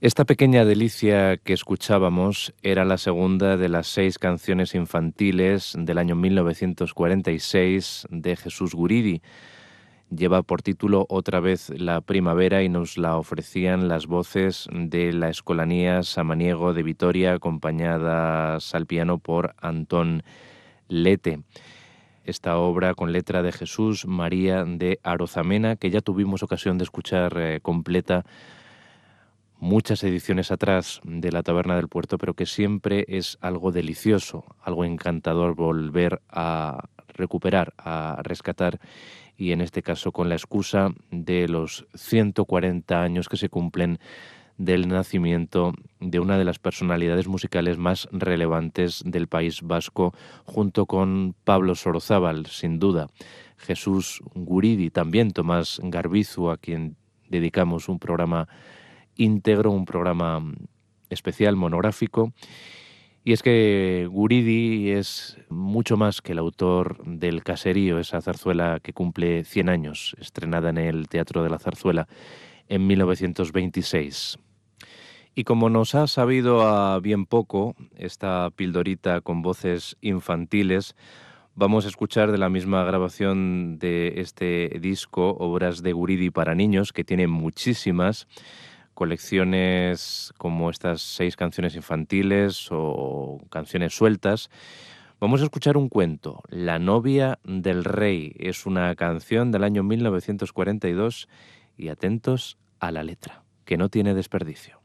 Esta pequeña delicia que escuchábamos era la segunda de las 6 canciones infantiles del año 1946 de Jesús Guridi. Lleva por título Otra vez la primavera y nos la ofrecían las voces de la Escolanía Samaniego de Vitoria, acompañadas al piano por Antón Lete. Esta obra con letra de Jesús María de Arozamena, que ya tuvimos ocasión de escuchar completa muchas ediciones atrás de La Taberna del Puerto, pero que siempre es algo delicioso, algo encantador volver a recuperar, a rescatar, y en este caso con la excusa de los 140 años que se cumplen del nacimiento de una de las personalidades musicales más relevantes del País Vasco, junto con Pablo Sorozábal, sin duda, Jesús Guridi, también Tomás Garbizu, a quien dedicamos un programa íntegro, un programa especial, monográfico. Y es que Guridi es mucho más que el autor del Caserío, esa zarzuela que cumple 100 años, estrenada en el Teatro de la Zarzuela en 1926. Y como nos ha sabido a bien poco esta pildorita con voces infantiles, vamos a escuchar de la misma grabación de este disco, obras de Guridi para niños, que tiene muchísimas colecciones como estas 6 canciones infantiles o canciones sueltas. Vamos a escuchar un cuento, La novia del rey. Es una canción del año 1942 y atentos a la letra, que no tiene desperdicio.